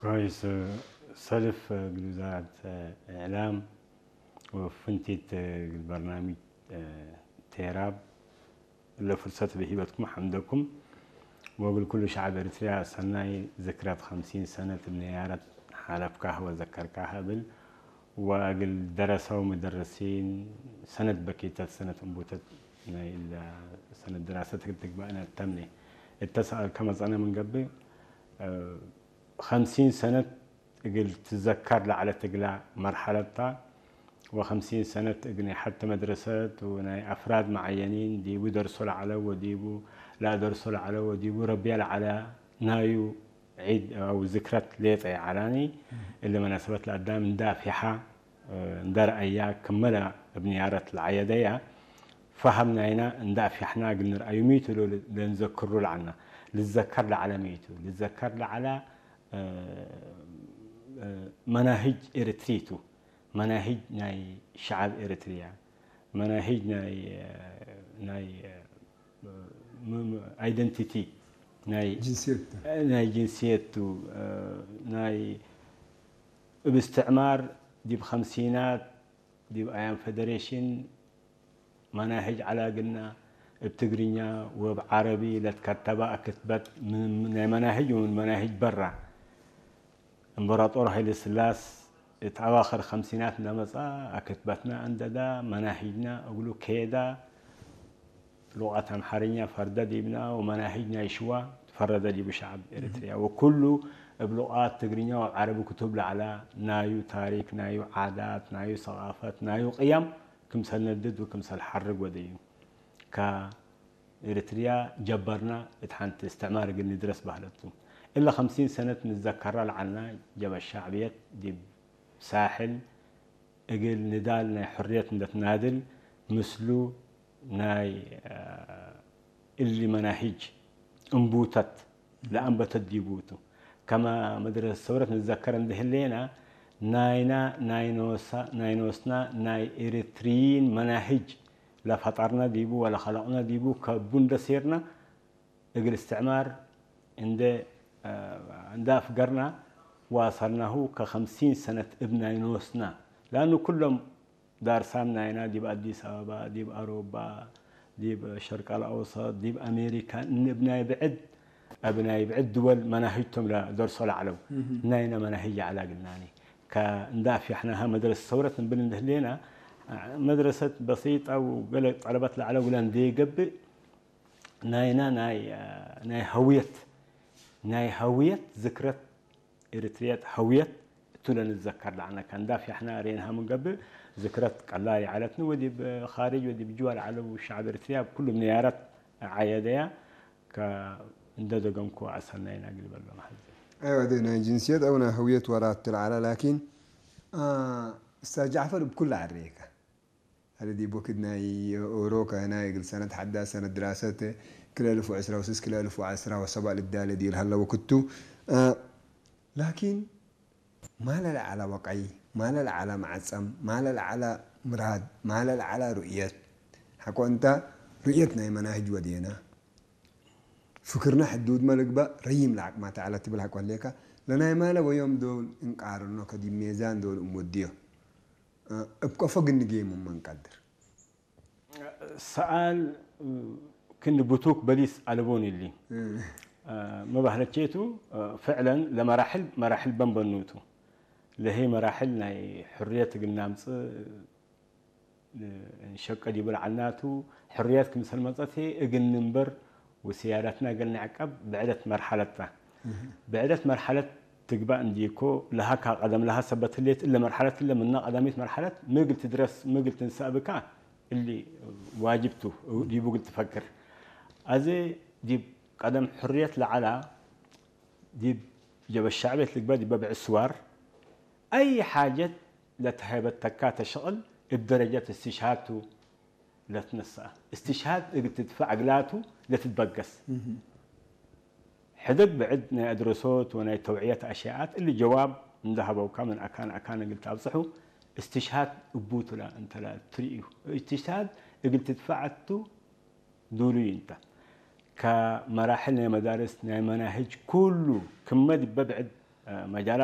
رئيس سلف وزارة إعلام وفنتيت البرنامج تيراب اللي فرصة بهيبتكم حمدكم وأقول كل شعب إريتريا سناي ذكرى 50 سنة بنيارة حالفكها وذكركها بل وأقول درسوا مدرسين سنة بكيتات سنة أنبوتات سنة دراستك تقبأ أنا التمني التسأل كما أنا من قبل 50 سنة قلت تذكر على تقلع مرحلتها و50 سنة قلني حتى مدرسات وناي أفراد معينين ديبو درسوا على وديبو لا درسوا على وديبو ربيال على نايو عيد أو ذكرى ليت علاني اللي مناسبة القدام دافحة ندار أيام كملة بنيارة العيادية فهمنا هنا ندافحنا قلنا رأيو ميتو لنذكروا لعنا للذكر على ميتو للذكر على مناهج إريتريتو مناهج ناي شعب إريتريا مناهج ناي ايدنتيتي ناي جنسيته ناي باستعمار دي بخمسينات دي بأيام فيدريشن مناهج على قلنا بتقرينيا وبعربي لتكتبها كتبت من مناهج ومن مناهج برا امبراطور هايلي سلاس اواخر خمسينات نمصا كتبتنا عندنا مناهجنا اقولوا كيدا لغة امحرية فردا ديبنا ومناهجنا يشوا فردا دي بشعب اريتريا وكله بلغات تقرينيا وعربي كتب على نايو تاريخ نايو عادات نايو ثقافات نايو قيم كمثل ندد وكمثل حرق وديو كا إريتريا جبرنا اتحنت استعمار قل ندرس بهلتو إلا 50 سنة نتذكرها لعنا جب الشعبية دي ساحل اقل ندال ناي حرية نتنادل مثلو ناي اللي مناهج انبوتت لا انبتت ديبوتو كما مدرسة الثورة نتذكر عنده اللينا ناينوسنا ناي إريتريين مناهج لا فطرنا ديبو ولا خلقنا ديبو كبند سيرنا اقل استعمار عند أفقرنا واصلناه ك50 سنة ابن نوسنا لأنه كلهم دار سامنا هنا دي بأديس أبابا دي بأوروبا دي بالشرق الأوسط دي بأمريكا أبناء بعد دول مناهجتهم لا درسوا العلو ناينا مناهج على قلناني كندافع احنا مدرسة ثورة بلنده لنا مدرسة بسيطة وقالت طلبت العلو ولان دي قبل ناي هوية ذكرى إريتريا هوية تولن نتذكر لعنا كان دافع احنا رينها من قبل ذكرى قلاي علتنا ودي بخارج ودي بجوال على الشعب إريتريا كل منيارات عيادية كنددو قمكو عسلنا ينقل بالله محزن ايوه دي جنسيات او هوية ورات العلا لكن استاذ جعفر بكل عريكة هذا دي بوكدنا اوروكا هنا يقل سنة حدا سنة دراسته كل 1010 كل 1010 وسبع للدالة دي هلا وكتو لكن ما لا على واقعي ما لا على معصم ما لا على مراد ما لا على رؤية حكوا انت رؤيتنا مناهج ودينا فكرنا حدود ملك بقى ريم لعك ما تعالى تبلها لك لنا ما له ويوم دول انقارنوا كدي ميزان دول اموديه ابقى فوق النجيم من قدر سؤال كن بوتوك بليس علبوني اللي ما بهلتشيتو فعلا مراحل بنبنوتو اللي هي مراحلنا حرية قلنا مص شق دي بالعناتو حريات كمثل مصتي اجن نمبر وسيارتنا قلنا عقب بعدت مرحلة تقبأ نديكو لها قدم لها سبت الليت إلا مرحلة إلا من قدميت مرحلة ما قلت تدرس ما قلت نسابك اللي واجبته دي قلت تفكر أزي دي قدم حرية لعلا دي جب الشعبية تقبأ دي ببع السوار أي حاجة لتهيبت تكات الشغل بدرجة استشهادته لا تنسى استشهاد قلت تدفع عقلاته لا تتبقس حدد بعدنا أدرسوت وانا توعية أشياءات اللي جواب ذهبوا كامل أكان قلت أبصحوا استشهاد أبوت لا أنت لا تريه استشهاد قلت دفعته دولي أنت كمراحلنا مدارسنا مناهج كله كم ببعد مجالات